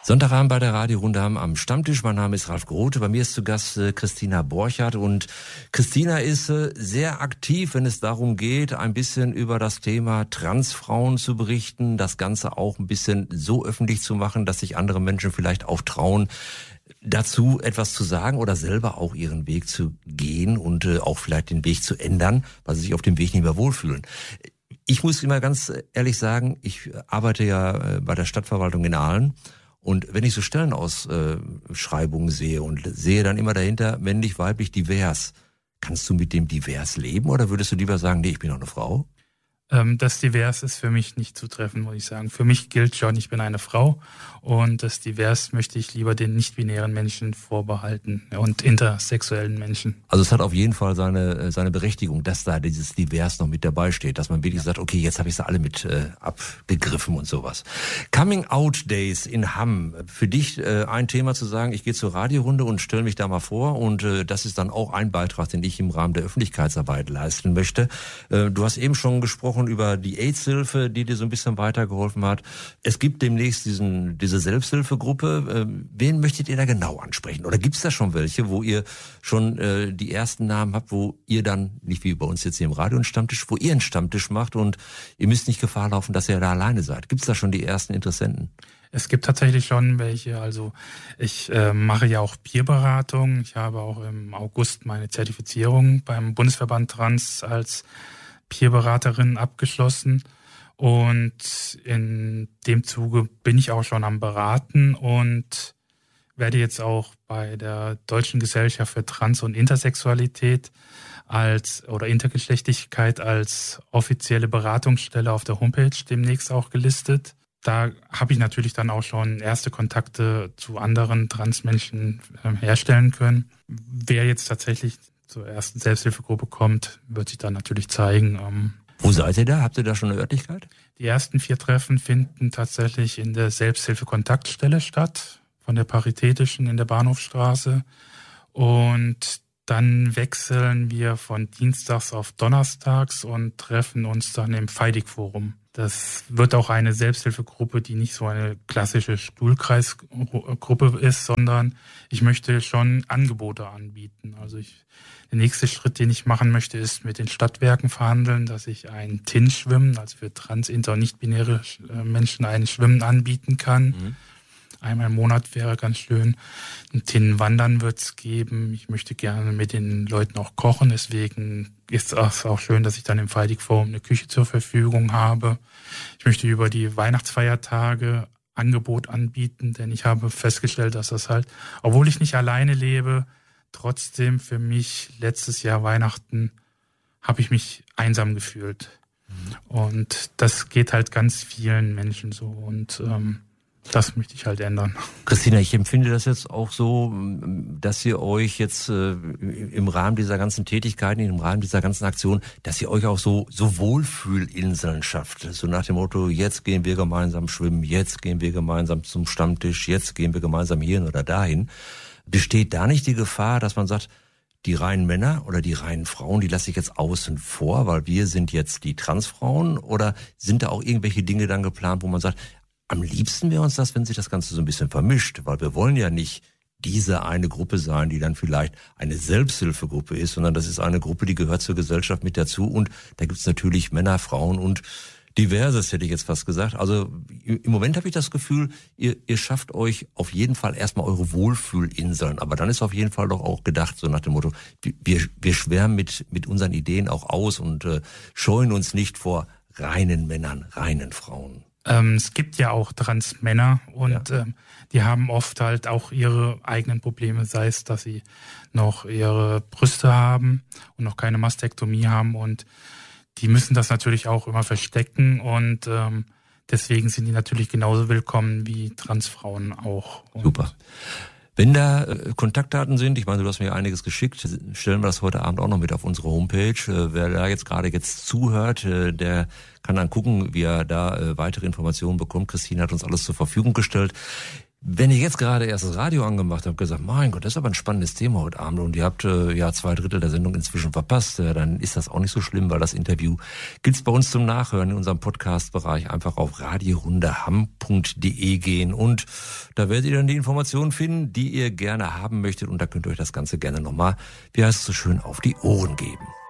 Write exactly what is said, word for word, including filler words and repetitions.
Sonntagabend bei der Radiorunde haben am Stammtisch. Mein Name ist Ralf Grote. Bei mir ist zu Gast äh, Christina Borchardt. Und Christina ist äh, sehr aktiv, wenn es darum geht, ein bisschen über das Thema Transfrauen zu berichten. Das Ganze auch ein bisschen so öffentlich zu machen, dass sich andere Menschen vielleicht auch trauen, dazu etwas zu sagen oder selber auch ihren Weg zu gehen und äh, auch vielleicht den Weg zu ändern, weil sie sich auf dem Weg nicht mehr wohlfühlen. Ich muss immer ganz ehrlich sagen, ich arbeite ja äh, bei der Stadtverwaltung in Aalen. Und wenn ich so Stellenausschreibungen sehe und sehe dann immer dahinter männlich, weiblich, divers, kannst du mit dem divers leben oder würdest du lieber sagen, nee, ich bin auch eine Frau? Ähm, das divers ist für mich nicht zutreffend, muss ich sagen. Für mich gilt schon, ich bin eine Frau und das divers möchte ich lieber den nicht-binären Menschen vorbehalten und intersexuellen Menschen. Also es hat auf jeden Fall seine seine Berechtigung, dass da dieses divers noch mit dabei steht, dass man wirklich sagt, okay, jetzt habe ich sie alle mit äh, abgegriffen und sowas. Coming Out Days in Hamm. Für dich äh, ein Thema zu sagen, ich gehe zur Radiorunde und stelle mich da mal vor und äh, das ist dann auch ein Beitrag, den ich im Rahmen der Öffentlichkeitsarbeit leisten möchte. Äh, du hast eben schon gesprochen über die AIDS-Hilfe, die dir so ein bisschen weitergeholfen hat. Es gibt demnächst diesen diese Selbsthilfegruppe. Wen möchtet ihr da genau ansprechen? Oder gibt es da schon welche, wo ihr schon äh, die ersten Namen habt, wo ihr dann, nicht wie bei uns jetzt hier im Radio einen Stammtisch, wo ihr einen Stammtisch macht und ihr müsst nicht Gefahr laufen, dass ihr da alleine seid? Gibt es da schon die ersten Interessenten? Es gibt tatsächlich schon welche. Also ich äh, mache ja auch Peerberatung. Ich habe auch im August meine Zertifizierung beim Bundesverband Trans als Peerberaterin abgeschlossen und in dem Zuge bin ich auch schon am Beraten und werde jetzt auch bei der Deutschen Gesellschaft für Trans- und Intersexualität als oder Intergeschlechtlichkeit als offizielle Beratungsstelle auf der Homepage demnächst auch gelistet. Da habe ich natürlich dann auch schon erste Kontakte zu anderen Transmenschen äh, herstellen können. Wer jetzt tatsächlich zur ersten Selbsthilfegruppe kommt, wird sich dann natürlich zeigen. Ähm, Wo seid ihr da? Habt ihr da schon eine Örtlichkeit? Die ersten vier Treffen finden tatsächlich in der Selbsthilfe-Kontaktstelle statt, von der Paritätischen in der Bahnhofstraße. Und dann wechseln wir von Dienstags auf Donnerstags und treffen uns dann im Feidig-Forum. Das wird auch eine Selbsthilfegruppe, die nicht so eine klassische Stuhlkreisgruppe ist, sondern ich möchte schon Angebote anbieten. Also ich, der nächste Schritt, den ich machen möchte, ist mit den Stadtwerken verhandeln, dass ich ein T I N-Schwimmen, also für trans-, inter- und nicht-binäre Menschen ein Schwimmen anbieten kann. Mhm. Einmal im Monat wäre ganz schön. Ein T I N-Wandern wird es geben. Ich möchte gerne mit den Leuten auch kochen. Deswegen ist es auch schön, dass ich dann im Feidig-Forum eine Küche zur Verfügung habe. Ich möchte über die Weihnachtsfeiertage Angebot anbieten, denn ich habe festgestellt, dass das halt, obwohl ich nicht alleine lebe, trotzdem für mich letztes Jahr Weihnachten habe ich mich einsam gefühlt. Mhm. Und das geht halt ganz vielen Menschen so und ähm, das möchte ich halt ändern. Christina, ich empfinde das jetzt auch so, dass ihr euch jetzt äh, im Rahmen dieser ganzen Tätigkeiten, im Rahmen dieser ganzen Aktion, dass ihr euch auch so so Wohlfühlinseln schafft. So nach dem Motto, jetzt gehen wir gemeinsam schwimmen, jetzt gehen wir gemeinsam zum Stammtisch, jetzt gehen wir gemeinsam hierhin oder dahin. Besteht da nicht die Gefahr, dass man sagt, die reinen Männer oder die reinen Frauen, die lasse ich jetzt außen vor, weil wir sind jetzt die Transfrauen? Oder sind da auch irgendwelche Dinge dann geplant, wo man sagt, am liebsten wäre uns das, wenn sich das Ganze so ein bisschen vermischt, weil wir wollen ja nicht diese eine Gruppe sein, die dann vielleicht eine Selbsthilfegruppe ist, sondern das ist eine Gruppe, die gehört zur Gesellschaft mit dazu und da gibt's natürlich Männer, Frauen und Diverses, hätte ich jetzt fast gesagt. Also im Moment habe ich das Gefühl, ihr, ihr schafft euch auf jeden Fall erstmal eure Wohlfühlinseln, aber dann ist auf jeden Fall doch auch gedacht, so nach dem Motto, wir, wir schwärmen mit, mit unseren Ideen auch aus und äh, scheuen uns nicht vor reinen Männern, reinen Frauen. Ähm, es gibt ja auch Transmänner und ja. ähm, die haben oft halt auch ihre eigenen Probleme, sei es, dass sie noch ihre Brüste haben und noch keine Mastektomie haben und die müssen das natürlich auch immer verstecken und ähm, deswegen sind die natürlich genauso willkommen wie Transfrauen auch. Und super. Wenn da äh, Kontaktdaten sind, ich meine, du hast mir einiges geschickt, stellen wir das heute Abend auch noch mit auf unsere Homepage. Äh, wer da jetzt gerade jetzt zuhört, äh, der kann dann gucken, wie er da äh, weitere Informationen bekommt. Christine hat uns alles zur Verfügung gestellt. Wenn ihr jetzt gerade erst das Radio angemacht habt, gesagt, mein Gott, das ist aber ein spannendes Thema heute Abend und ihr habt äh, ja zwei Drittel der Sendung inzwischen verpasst, ja, dann ist das auch nicht so schlimm, weil das Interview gibt's bei uns zum Nachhören in unserem Podcast-Bereich. Einfach auf radiorundehamm punkt de gehen und da werdet ihr dann die Informationen finden, die ihr gerne haben möchtet und da könnt ihr euch das Ganze gerne nochmal, wie heißt es so schön, auf die Ohren geben.